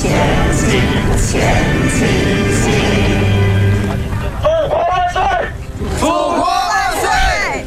祖国万岁！祖国万岁！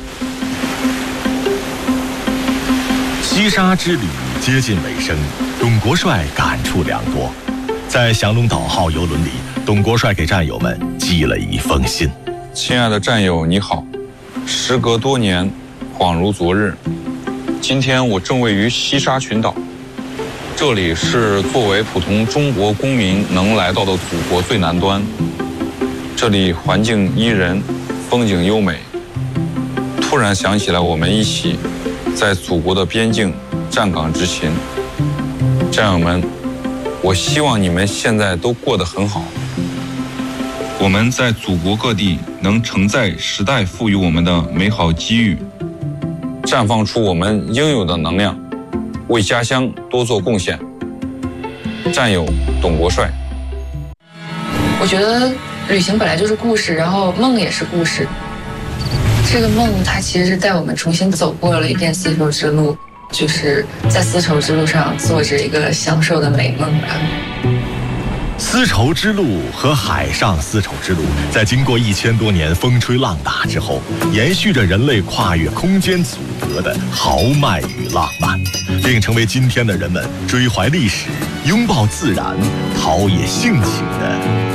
西沙之旅接近尾声，董国帅感触良多。在降龙岛号邮轮里，董国帅给战友们寄了一封信： 亲爱的战友，你好，时隔多年，恍如昨日。今天我正位于西沙群岛，这里是作为普通中国公民能来到的祖国最南端。这里环境宜人，风景优美。突然想起来我们一起在祖国的边境站岗执勤。战友们，我希望你们现在都过得很好。我们在祖国各地能承载时代赋予我们的美好机遇，绽放出我们应有的能量，为家乡多做贡献。战友董国帅。 我觉得旅行本来就是故事，然后梦也是故事。这个梦它其实是带我们重新走过了一遍丝绸之路，就是在丝绸之路上做着一个享受的美梦吧。 丝绸之路和海上丝绸之路，在经过1000多年风吹浪打之后，延续着人类跨越空间阻隔的豪迈与浪漫，并成为今天的人们追怀历史、拥抱自然、陶冶性情的